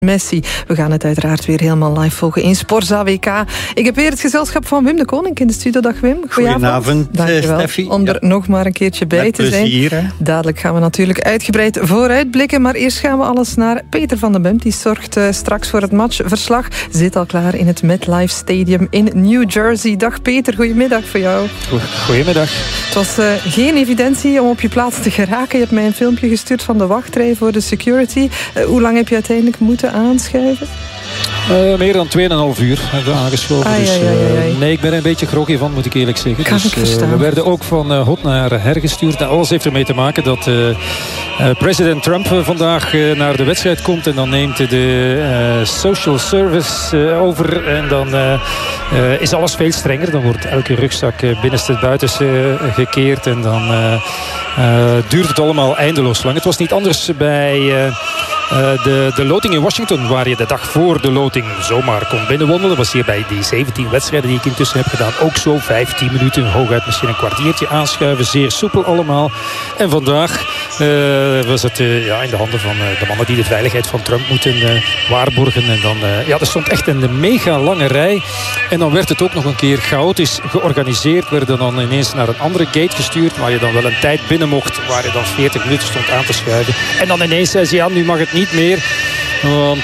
Messi. We gaan het uiteraard weer helemaal live volgen in Sporza WK. Ik heb weer het gezelschap van Wim de Koning in de studio. Dag Wim. Goedenavond, Steffi. Om er nog maar een keertje bij met te plezier, zijn. Hè? Dadelijk gaan we natuurlijk uitgebreid vooruitblikken. Maar eerst gaan we alles naar Peter van den Bemt. Die zorgt straks voor het matchverslag. Zit al klaar in het MetLife Stadium in New Jersey. Dag Peter, goedemiddag voor jou. Goedemiddag. Het was geen evidentie om op je plaats te geraken. Je hebt mij een filmpje gestuurd van de wachtrij voor de security. Hoe lang heb je uiteindelijk moeten aanschuiven? Meer dan 2,5 uur hebben we aangeschoven. Nee, ik ben er een beetje groggy van, moet ik eerlijk zeggen. Kan ik verstaan. We werden ook van hot naar her gestuurd. Alles heeft ermee te maken dat president Trump vandaag naar de wedstrijd komt. En dan neemt de social service over. En dan is alles veel strenger. Dan wordt elke rugzak binnenste buitenste gekeerd. En dan duurt het allemaal eindeloos lang. Het was niet anders bij de loting in Washington, waar je de dag voor de loting zomaar kon binnenwandelen. Was hier bij die 17 wedstrijden die ik intussen heb gedaan ook zo. 15 minuten, hooguit misschien een kwartiertje aanschuiven. Zeer soepel allemaal. En vandaag was het in de handen van de mannen die de veiligheid van Trump moeten waarborgen. En dan, er stond echt een mega lange rij. En dan werd het ook nog een keer chaotisch georganiseerd. Werden dan ineens naar een andere gate gestuurd, waar je dan wel een tijd binnen mocht, waar je dan 40 minuten stond aan te schuiven. En dan ineens zei ze, ja, nu mag het niet meer. Want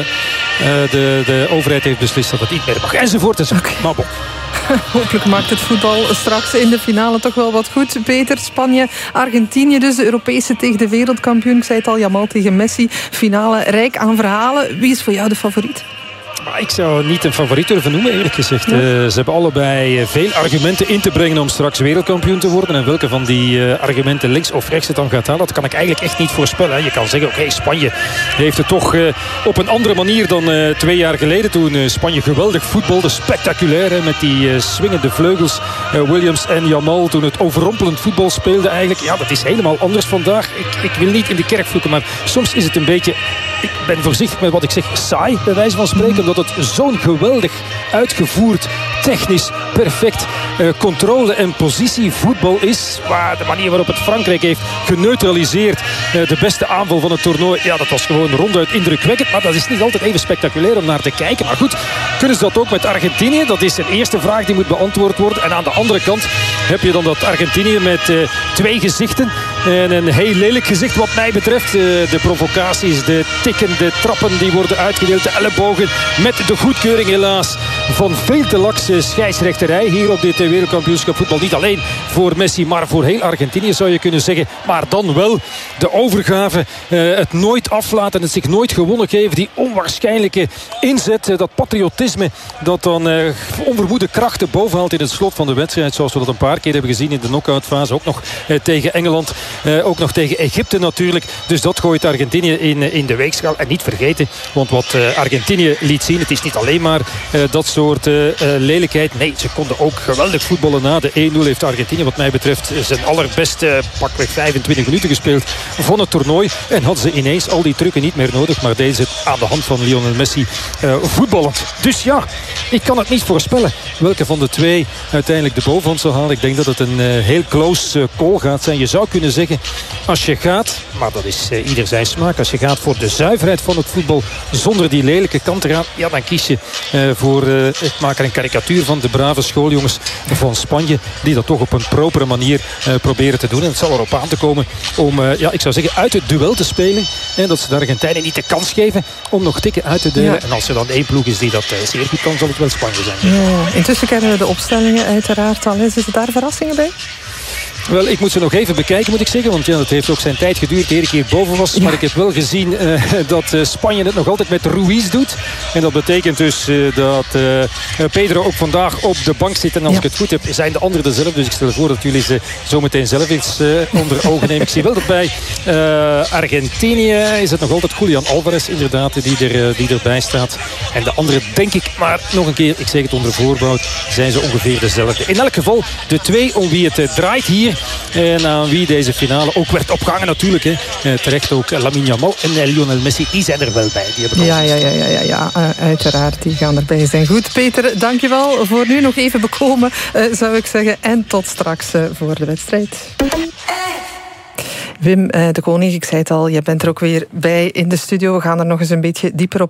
de overheid heeft beslist dat het niet meer mag. Enzovoort. Okay. Maar bon. Hopelijk maakt het voetbal straks in de finale toch wel wat goed. Peter, Spanje, Argentinië dus. De Europese tegen de wereldkampioen. Ik zei het al, Jamal tegen Messi. Finale rijk aan verhalen. Wie is voor jou de favoriet? Maar ik zou niet een favoriet durven noemen, eerlijk gezegd. Ja. Ze hebben allebei veel argumenten in te brengen om straks wereldkampioen te worden. En welke van die argumenten links of rechts het dan gaat halen, dat kan ik eigenlijk echt niet voorspellen. Je kan zeggen, oké, Spanje heeft het toch op een andere manier dan 2 jaar geleden. Toen Spanje geweldig voetbalde, spectaculair, hè, met die swingende vleugels. Williams en Jamal, toen het overrompelend voetbal speelde eigenlijk. Ja, dat is helemaal anders vandaag. Ik wil niet in de kerk vloeken, maar soms is het een beetje... Ik ben voorzichtig met wat ik zeg, saai, bij wijze van spreken. Omdat het zo'n geweldig uitgevoerd, technisch, perfect controle- en positievoetbal is. Maar de manier waarop het Frankrijk heeft geneutraliseerd de beste aanval van het toernooi. Ja, dat was gewoon ronduit indrukwekkend. Maar dat is niet altijd even spectaculair om naar te kijken. Maar goed, kunnen ze dat ook met Argentinië? Dat is een eerste vraag die moet beantwoord worden. En aan de andere kant heb je dan dat Argentinië met 2 gezichten. En een heel lelijk gezicht wat mij betreft. De provocaties, de tikken, de trappen die worden uitgedeeld. De ellebogen met de goedkeuring helaas van veel te lakse scheidsrechterij hier op dit wereldkampioenschap voetbal. Niet alleen voor Messi, maar voor heel Argentinië zou je kunnen zeggen. Maar dan wel de overgave, het nooit aflaten, het zich nooit gewonnen geven. Die onwaarschijnlijke inzet, dat patriotisme dat dan onvermoede krachten bovenhaalt in het slot van de wedstrijd. Zoals we dat een paar keer hebben gezien in de knock-outfase. Ook nog tegen Engeland, ook nog tegen Egypte natuurlijk. Dus dat gooit Argentinië in de weegschaal. En niet vergeten, want wat Argentinië liet zien, het is niet alleen maar dat soort lelijkheid. Nee, ze konden ook geweldig voetballen. Na de 1-0 heeft Argentinië wat mij betreft zijn allerbeste pakweg 25 minuten gespeeld van het toernooi. En hadden ze ineens al die trucken niet meer nodig. Maar deden ze het aan de hand van Lionel Messi voetballend. Dus ja, ik kan het niet voorspellen welke van de 2 uiteindelijk de bovenhand zal halen. Ik denk dat het een heel close call gaat zijn. Je zou kunnen zeggen, als je gaat, maar dat is ieder zijn smaak, als je gaat voor de zuiverheid van het voetbal zonder die lelijke kant eraan, ja, dan kies je voor ik maak er een karikatuur van de brave schooljongens van Spanje, die dat toch op een propere manier proberen te doen. En het zal erop aan te komen om, ik zou zeggen, uit het duel te spelen. En dat ze de Argentijnen niet de kans geven om nog tikken uit te delen. Ja. En als er dan 1 ploeg is die dat zeer goed kan, zal het wel Spanje zijn. Ja. Intussen kennen we de opstellingen uiteraard al. Zitten daar verrassingen bij? Wel, ik moet ze nog even bekijken, moet ik zeggen. Want ja, het heeft ook zijn tijd geduurd eer ik hier boven was. Ja. Maar ik heb wel gezien dat Spanje het nog altijd met Ruiz doet. En dat betekent dus dat Pedro ook vandaag op de bank zit. En als ik het goed heb, zijn de anderen dezelfde. Dus ik stel voor dat jullie ze zo meteen zelf eens onder ogen nemen. Ik zie wel dat bij Argentinië is het nog altijd Julian Alvarez inderdaad die erbij staat. En de anderen, denk ik, maar nog een keer, ik zeg het onder voorbehoud, zijn ze ongeveer dezelfde. In elk geval de 2 om wie het draait hier. En aan wie deze finale ook werd opgehangen natuurlijk. Terecht ook Lamine Yamal en Lionel Messi. Die zijn er wel bij. Die hebben ja, uiteraard. Die gaan erbij zijn. Goed, Peter, dankjewel. Voor nu nog even bekomen, zou ik zeggen. En tot straks voor de wedstrijd. Wim de Koning, ik zei het al, je bent er ook weer bij in de studio. We gaan er nog eens een beetje dieper op